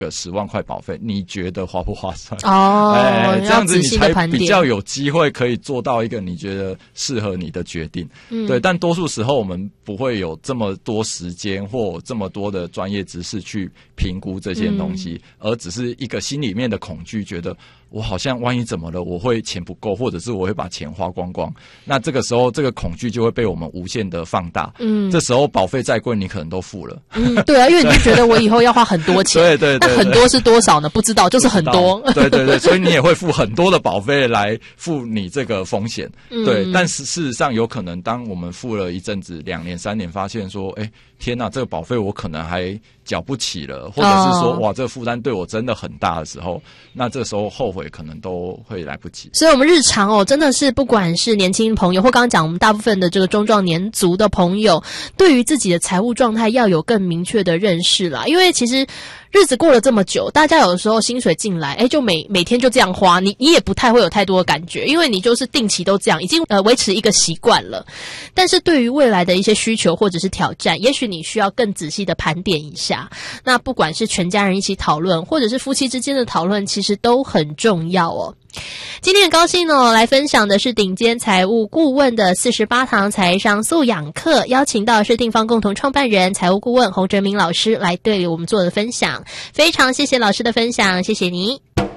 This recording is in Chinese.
10万块保费，你觉得划不划算？ 这样子你才比较有机会可以做到一个你觉得适合你的决定。对，但多数时候我们不会有这么多时间或这么多的专业知识去评估这件东西，而只是一个心里面的恐惧，觉得我好像万一怎么了，我会钱不够，或者是我会把钱花光光。那这个时候，这个恐惧就会被我们无限的放大。这时候保费再贵，你可能都付了。 对啊，因为你就觉得我以后要花很多钱。 对， 那很多是多少呢？不知道，就是很多。 对，所以你也会付很多的保费来付你这个风险。对，但是事实上有可能，当我们付了一阵子，2年3年，发现说，天哪，这个保费我可能还缴不起了，或者是说，哇，这个负担对我真的很大的时候，那这时候后悔可能都会来不及。 所以我们日常真的是不管是年轻朋友，或刚刚讲我们大部分的这个中壮年族的朋友，对于自己的财务状态要有更明确的认识啦。因为其实日子过了这么久，大家有的时候薪水进来，就每天就这样花，你也不太会有太多的感觉，因为你就是定期都这样，已经维持一个习惯了。但是对于未来的一些需求或者是挑战，也许你需要更仔细的盘点一下。那不管是全家人一起讨论，或者是夫妻之间的讨论，其实都很重要哦。今天很高兴来分享的是顶尖财务顾问的48堂财商素养课，邀请到是定方共同创办人财务顾问洪哲明老师来对我们做的分享。非常谢谢老师的分享，谢谢你。